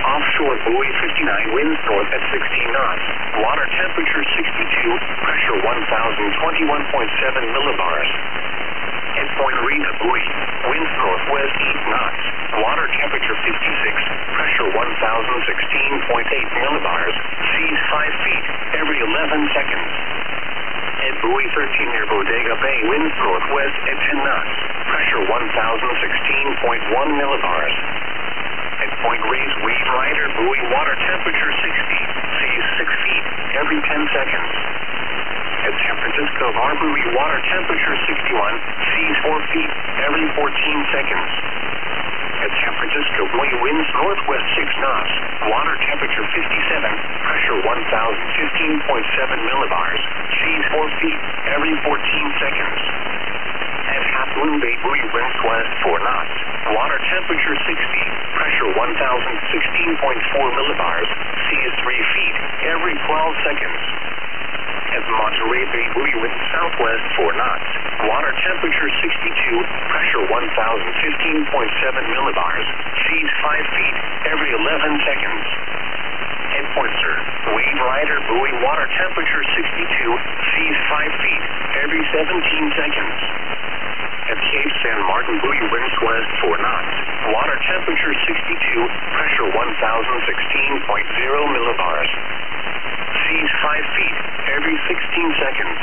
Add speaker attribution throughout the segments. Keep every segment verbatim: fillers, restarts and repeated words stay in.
Speaker 1: Offshore buoy fifty-nine, winds north at sixteen knots. Water temperature sixty-two, pressure one thousand twenty-one point seven millibars. At Point Rena buoy, winds northwest eight knots. Water temperature fifty-six, pressure one thousand sixteen point eight millibars. Seas five feet every eleven seconds. At buoy thirteen near Bodega Bay, winds northwest at ten knots. Pressure one thousand sixteen point one millibars. At Point Reyes, Wave Rider buoy, water temperature sixty, seas six feet every ten seconds. At San Francisco Harbor, water temperature sixty-one, seas four feet every fourteen seconds. At San Francisco buoy, winds northwest six knots. Water temperature fifty-seven, pressure one thousand fifteen point seven millibars. Seas four feet every fourteen seconds. At Half Moon Bay buoy, winds west four knots. Water temperature sixty, pressure one thousand sixteen point four millibars. Seas three feet every twelve seconds. At Monterey Bay buoy, winds southwest four knots. Water temperature sixty-two, pressure one thousand fifteen point seven millibars. Seas five feet every eleven seconds. At Point Sur, Wave Rider buoy, water temperature sixty-two, seas five feet every seventeen seconds. At Cape San Martin buoy, winds west four knots. Water temperature sixty-two, pressure one thousand sixteen point zero millibars. Seas five feet every sixteen seconds.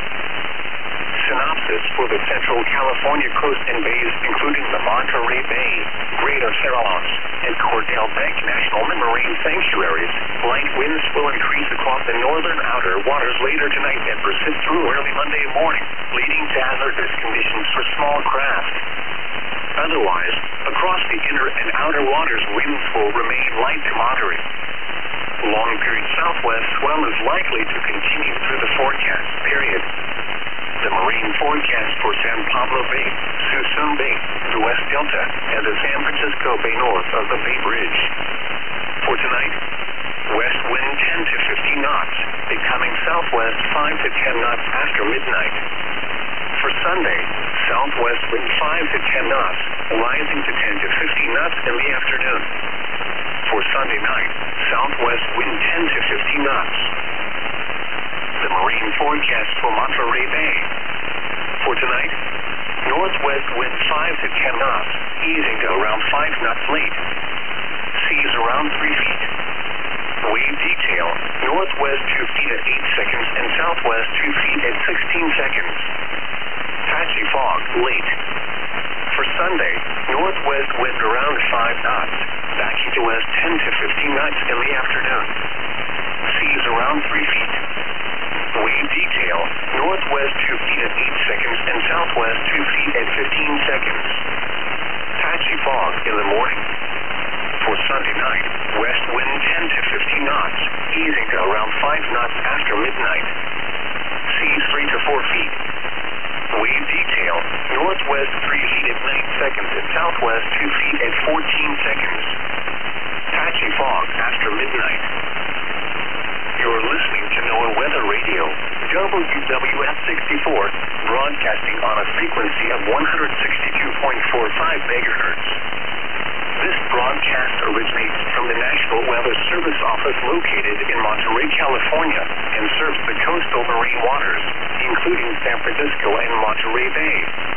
Speaker 1: Synopsis for the Central California coast and bays, including the Monterey Bay, Greater Farallones, and Cordell Bank National Marine Sanctuaries. Light winds will increase across the northern outer waters later tonight and persist through early Monday morning, leading to hazardous conditions for small craft. Otherwise, across the inner and outer waters, winds will remain light to moderate. Long-period southwest swell is likely to continue through the forecast period. The marine forecast for San Pablo Bay, Suisun Bay, the West Delta, and the San Francisco Bay north of the Bay Bridge. For tonight, west wind ten to fifteen knots, becoming southwest five to ten knots after midnight. For Sunday, southwest wind five to ten knots, rising to ten to fifteen knots in the afternoon. For Sunday night, southwest wind ten to fifteen knots. The marine forecast for Monterey Bay. For tonight, northwest wind five to ten knots, easing to around five knots late. Seas around three feet. Wave detail, northwest two feet at eight seconds and southwest two feet at sixteen seconds. Patchy fog, late. For Sunday, northwest wind around five knots, backing to west ten to fifteen knots in the afternoon. Seas around three feet. Wave detail, northwest two feet at eight seconds and southwest two feet at fifteen seconds. Patchy fog in the morning. For Sunday night, west wind ten to fifteen knots, easing to around five knots after midnight. Seas three to four feet. Wave detail, northwest three feet at nine seconds and southwest two feet at fourteen seconds. Patchy fog after midnight. You're listening to NOAA Weather Radio, W W F sixty-four, broadcasting on a frequency of one hundred sixty-two point four five megahertz. This broadcast originates from the National Weather Service Office located in Monterey, California, and serves the coastal marine waters, including San Francisco and Monterey Bay.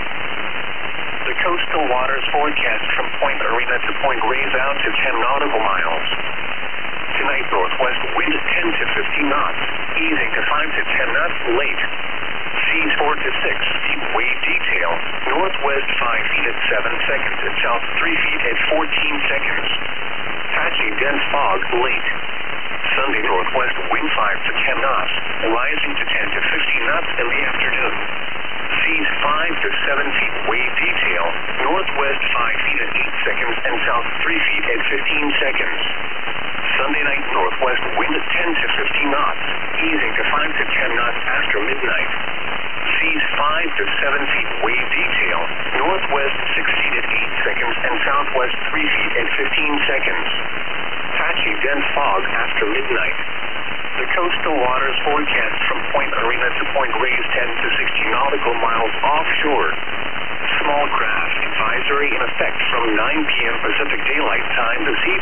Speaker 1: The coastal waters forecast from Point Arena to Point Reyes out to ten nautical miles. Tonight, northwest wind ten to fifteen knots, easing to five to ten knots late. Seas four to six feet. Wave detail, northwest five feet at seven seconds and south three feet at fourteen seconds. Patchy dense fog late. Sunday, northwest wind five to ten knots, rising to ten to fifteen knots in the afternoon. Seas five to seven feet. Wave detail, northwest five feet at eight seconds and south three feet at fifteen seconds. Sunday night, northwest wind ten to fifteen knots, easing to five to ten knots after midnight. Seas five to seven feet. Wave detail, northwest six feet at eight seconds and southwest three feet at fifteen seconds. Patchy dense fog after midnight. The coastal waters forecast from Point Arena to Point Reyes ten to sixty nautical miles offshore. Small craft advisory in effect from nine p.m. Pacific Daylight Time this evening.